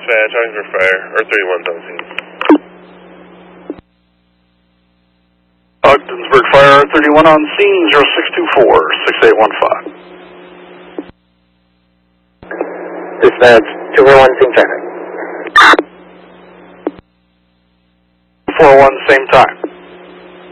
dispatch, I'm for fire, or 31 on scene. Ogdensburg Fire, 31 on scene, 0624-6815. Dispatch, 241, same traffic. 41, same time.